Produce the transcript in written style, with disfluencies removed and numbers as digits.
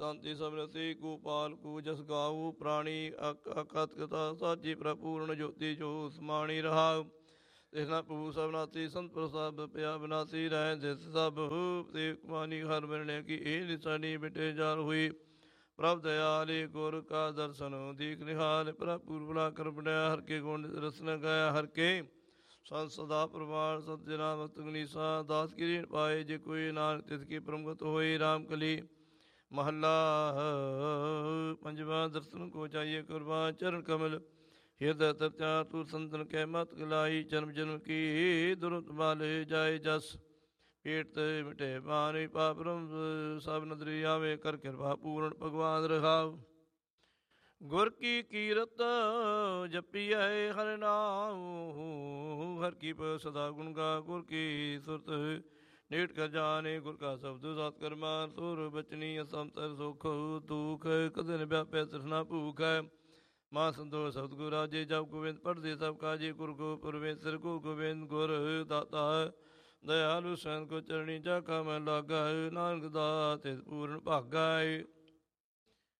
ਤਾਂਤੀ ਸਮਰਤੀ ਕੂ ਪਾਲ ਕੂ ਜਸ ਗਾਊ ਪ੍ਰਾਣੀ ਅਕਤ ਕਥਾ ਸਾਚੀ ਪ੍ਰਪੂਰਨ ਜੋਤੀ ਜੋ ਸਮਾਣੀ ਰਹਾਉ ਤਿਸਨਾ ਪੂ ਸਭਨਾਤੀ ਸੰਤ ਪ੍ਰਸਾਦ ਪਿਆ ਬਨਾਤੀ ਰਹਿ ਜਿਸ ਸਭ ਤੇ ਕੁਮਾਨੀ ਹਰ ਮਿਲਣੇ ਕੀ ਇਹ ਨਿਸ਼ਾਨੀ ਬਿਟੇ ਜਾਲ ਹੋਈ ਪ੍ਰਭ ਦਇਆਲੇ ਗੁਰ ਕਾ ਦਰਸ਼ਨ ਦੀਖ ਨਿਹਾਲ ਪ੍ਰਭ ਪੂਰਬਲਾ ਕਰ ਬਣਿਆ ਹਰ ਕੇ ਗੁਣ ਰਸਨ ਗਾਇਆ ਹਰ ਕੇ ਸੰਤ ਸਦਾ ਪ੍ਰਮਾਣ ਸਤ ਜਨਾ ਮਸਤਗਨੀਸਾ ਦਾਸ ਕੀ ਪਾਏ ਜੇ ਕੋਈ ਨਾਨਕ ਤਿਸ ਕੀ ਪ੍ਰਮਗਤ ਹੋਈ ਰਾਮ ਕਲੀ ਮਹੱਲਾ ਪੰਜਵਾਂ ਦਰਸ਼ਨ ਕੋ ਚਾਹੀਏ ਕੁਰਬਾਨ ਚਰਨ ਕਮਲ ਹਿਰਦੈ ਤਰਚਾ ਤੂ ਸੰਤਨ ਕੈ ਮਤ ਗਲਾਈ ਜਨਮ ਜਨਮ ਕੀ ਦੁਰਤ ਮਾਲੇ ਜਾਏ ਜਸ ਪੇਟ ਤੇ ਮਿਟੇ ਬਾਣੀ ਪਾਪਰਮ ਸਭ ਨਦਰੀ ਆਵੇ ਕਰ ਕਿਰਪਾ ਪੂਰਨ ਭਗਵਾਨ ਰਹਾਉ ਗੁਰ ਕੀ ਕੀਰਤ ਜਪੀਐ ਹਰਿ ਨਾਮ ਹਰ ਕੀ ਸਦਾ ਗੁਣ ਗਾ ਗੁਰ ਕੀ ਸੁਰਤ ਨੇਟ ਕਰ ਜਾਣੇ ਗੁਰ ਕਾ ਸ਼ਬਦ ਸਤ ਕਰਮਾ ਸੁਰ ਬਚਨੀ ਅਸੰਤਰ ਸੁਖ ਦੁਖ ਕਦੇ ਨ ਵਿਆਪੈ ਤ੍ਰਿਸ਼ਨਾ ਭੂਖ ਮਾਂ ਸੰਤੋ ਸਤਿਗੁਰ ਰਾਜੇ ਜਪ ਗੋਬਿੰਦ ਪੜ੍ਹਦੇ ਸਭ ਕਾਜੇ ਗੁਰ ਗੋ ਪਰਮੇਸ਼ਰ ਗੁਰ ਗੋਬਿੰਦ ਗੁਰ ਦਾਤਾ ਦਇਆਲੂ ਸੈਨ ਕੋ ਚਰਣੀ ਜਾ ਕਾ ਮੈਂ ਲਾਗਾ ਨਾਨਕ ਦਾ ਤਿਸ ਪੂਰਨ ਭਾਗਾ